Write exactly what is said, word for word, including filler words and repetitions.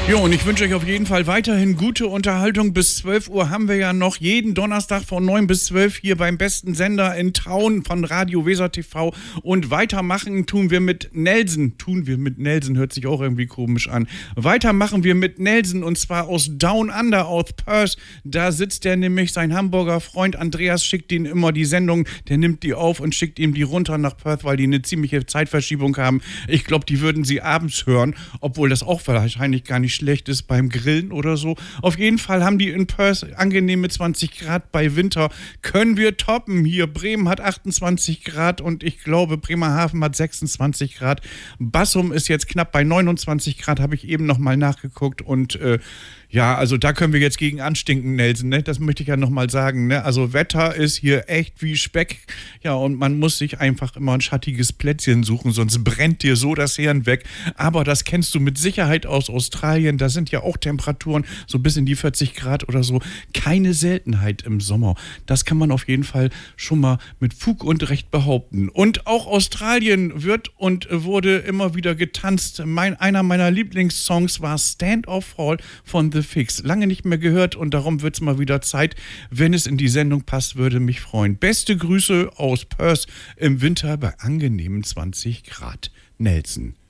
Jo, und ich wünsche euch auf jeden Fall weiterhin gute Unterhaltung. Bis zwölf Uhr haben wir ja noch jeden Donnerstag von neun bis zwölf hier beim besten Sender in Traun von Radio Weser T V. Und weitermachen tun wir mit Nelson. Tun wir mit Nelson, hört sich auch irgendwie komisch an. Weitermachen wir mit Nelson und zwar aus Down Under, aus Perth. Da sitzt der nämlich, sein Hamburger Freund Andreas schickt ihn immer die Sendung. Der nimmt die auf und schickt ihm die runter nach Perth, weil die eine ziemliche Zeitverschiebung haben. Ich glaube, die würden sie abends hören, obwohl das auch wahrscheinlich gar nicht schlecht ist beim Grillen oder so. Auf jeden Fall haben die in Perth angenehme zwanzig Grad bei Winter. Können wir toppen hier. Bremen hat achtundzwanzig Grad und ich glaube Bremerhaven hat sechsundzwanzig Grad. Bassum ist jetzt knapp bei neunundzwanzig Grad, habe ich eben nochmal nachgeguckt und äh, ja, also da können wir jetzt gegen anstinken, Nelson, ne? Das möchte ich ja nochmal sagen, ne? Also Wetter ist hier echt wie Speck. Ja, und man muss sich einfach immer ein schattiges Plätzchen suchen, sonst brennt dir so das Hirn weg. Aber das kennst du mit Sicherheit aus Australien. Da sind ja auch Temperaturen so bis in die vierzig Grad oder so. Keine Seltenheit im Sommer. Das kann man auf jeden Fall schon mal mit Fug und Recht behaupten. Und auch Australien wird und wurde immer wieder getanzt. Mein, einer meiner Lieblingssongs war Stand or Fall von The Fix. Lange nicht mehr gehört und darum wird es mal wieder Zeit. Wenn es in die Sendung passt, würde mich freuen. Beste Grüße aus Perth im Winter bei angenehmen zwanzig Grad. Nelson.